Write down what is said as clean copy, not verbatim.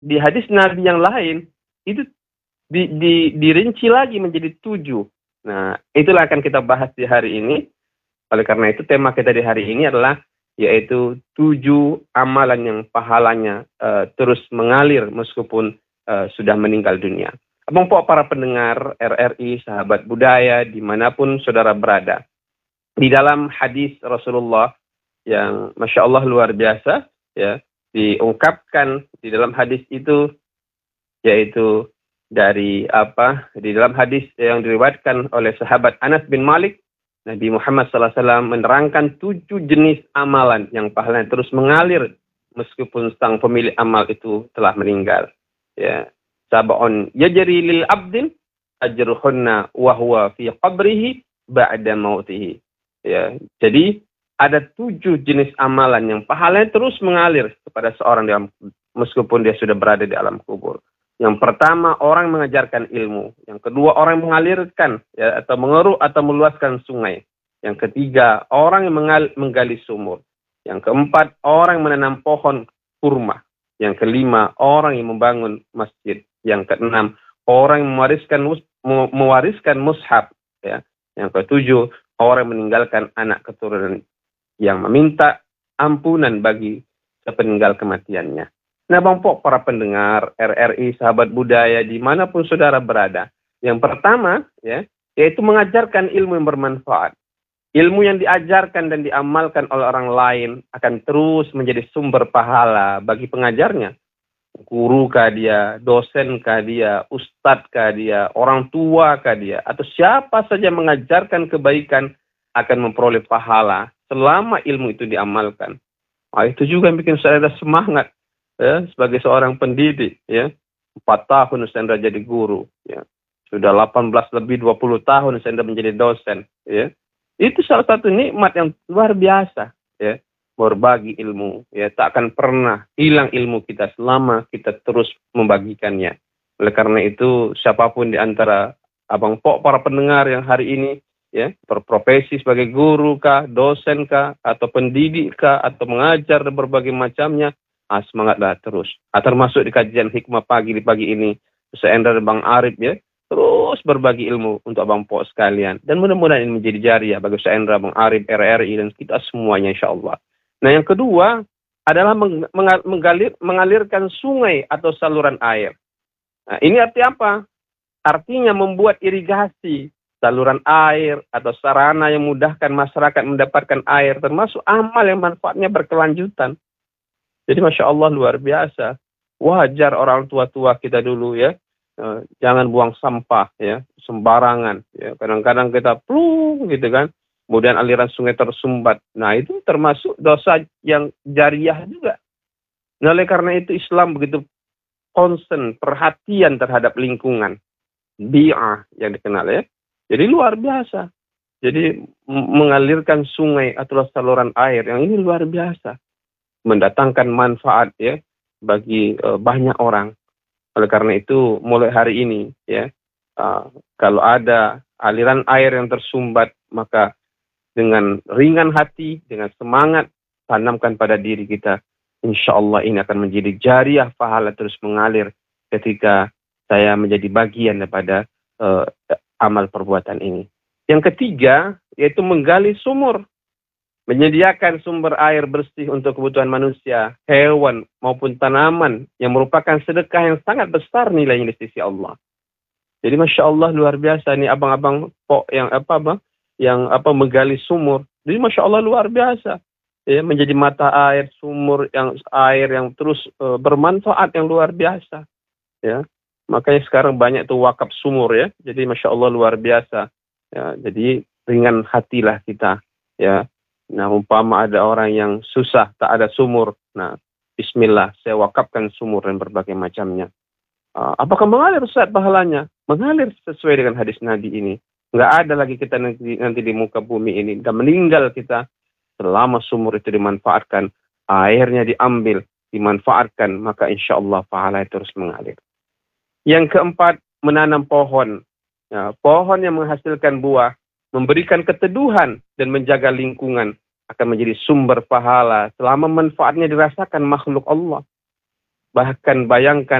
di hadis Nabi yang lain itu dirinci lagi menjadi 7. Nah, itulah akan kita bahas di hari ini. Oleh karena itu tema kita di hari ini adalah yaitu 7 amalan yang pahalanya terus mengalir meskipun sudah meninggal dunia. Abang Pok, para pendengar RRI, sahabat budaya, dimanapun saudara berada. Di dalam hadis Rasulullah yang Masya Allah luar biasa, ya, diungkapkan di dalam hadis itu, yaitu di dalam hadis yang diriwayatkan oleh sahabat Anas bin Malik, Nabi Muhammad SAW menerangkan 7 jenis amalan yang pahalanya terus mengalir meskipun sang pemilik amal itu telah meninggal. Ya, sab'un yajri lil abdin ajruhunna wa huwa fi qabrihi ba'da mautihi. Ya, jadi ada 7 jenis amalan yang pahalanya terus mengalir kepada seorang meskipun dia sudah berada di alam kubur. Yang pertama, orang mengajarkan ilmu. Yang kedua, orang mengalirkan, ya, atau mengeruk atau meluaskan sungai. Yang ketiga, orang yang menggali sumur. Yang keempat, orang yang menanam pohon kurma. Yang kelima, orang yang membangun masjid. Yang keenam, orang yang mewariskan mushaf. Ya. Yang ketujuh, orang yang meninggalkan anak keturunan yang meminta ampunan bagi sepeninggal kematiannya. Nah, Bang Pok, para pendengar RRI, sahabat budaya, dimanapun saudara berada. Yang pertama, ya, yaitu mengajarkan ilmu yang bermanfaat. Ilmu yang diajarkan dan diamalkan oleh orang lain akan terus menjadi sumber pahala bagi pengajarnya. Guru kah dia, dosen kah dia, ustadz kah dia, orang tua kah dia, atau siapa saja mengajarkan kebaikan akan memperoleh pahala selama ilmu itu diamalkan. Nah, itu juga yang bikin saya ada semangat. Ya, sebagai seorang pendidik, ya, 4 tahun saya jadi guru, ya, sudah 18 lebih 20 tahun saya menjadi dosen, ya, itu salah satu nikmat yang luar biasa, ya, berbagi ilmu, ya, tak akan pernah hilang ilmu kita selama kita terus membagikannya. Oleh karena itu, siapapun di antara Abang Pok, para pendengar yang hari ini, ya, berprofesi sebagai guru kah, dosen kah, atau pendidik kah, atau mengajar dan berbagai macamnya, semangatlah terus. Termasuk di kajian hikmah pagi di pagi ini, Ustaz Endra dan Bang Arif, ya, terus berbagi ilmu untuk Abang Pok sekalian. Dan mudah-mudahan ini menjadi jariah bagi Ustaz Endra, Bang Arif, RRI, dan kita semuanya insya Allah. Nah, yang kedua adalah mengalirkan sungai atau saluran air. Nah, ini arti apa? Artinya membuat irigasi saluran air atau sarana yang memudahkan masyarakat mendapatkan air, termasuk amal yang manfaatnya berkelanjutan. Jadi Masya Allah luar biasa. Wajar orang tua-tua kita dulu, ya, jangan buang sampah, ya, sembarangan. Ya. Kadang-kadang kita plung gitu kan. Kemudian aliran sungai tersumbat. Nah, itu termasuk dosa yang jariah juga. Nah, oleh karena itu Islam begitu concern, perhatian terhadap lingkungan. Bi'ah yang dikenal, ya. Jadi luar biasa. Jadi mengalirkan sungai atau saluran air yang ini luar biasa. Mendatangkan manfaat, ya, bagi banyak orang. Oleh karena itu mulai hari ini, ya, kalau ada aliran air yang tersumbat, maka dengan ringan hati, dengan semangat, tanamkan pada diri kita. Insya Allah ini akan menjadi jariah pahala terus mengalir ketika saya menjadi bagian daripada amal perbuatan ini. Yang ketiga, yaitu menggali sumur. Menyediakan sumber air bersih untuk kebutuhan manusia, hewan, maupun tanaman yang merupakan sedekah yang sangat besar nilainya di sisi Allah. Jadi Masya Allah luar biasa nih abang-abang Pok yang menggali sumur. Jadi Masya Allah luar biasa. Ya, menjadi mata air, sumur air yang terus bermanfaat yang luar biasa. Ya. Makanya sekarang banyak tuh wakaf sumur, ya. Jadi Masya Allah luar biasa. Ya, jadi ringan hatilah kita, ya. Nah, umpama ada orang yang susah, tak ada sumur. Nah, bismillah, saya wakafkan sumur dan berbagai macamnya. Apakah mengalir Ustaz pahalanya? Mengalir sesuai dengan hadis Nabi ini. Nggak ada lagi kita nanti di muka bumi ini. Dan meninggal kita selama sumur itu dimanfaatkan. Airnya diambil, dimanfaatkan. Maka insya Allah pahala itu terus mengalir. Yang keempat, menanam pohon. Ya, pohon yang menghasilkan buah, memberikan keteduhan dan menjaga lingkungan akan menjadi sumber pahala selama manfaatnya dirasakan makhluk Allah. Bahkan bayangkan